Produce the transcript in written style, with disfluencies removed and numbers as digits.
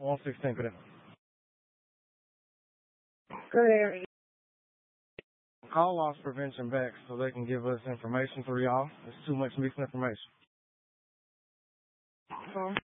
116 for them. Good area. Call loss prevention back so they can give us information for y'all. There's too much misinformation.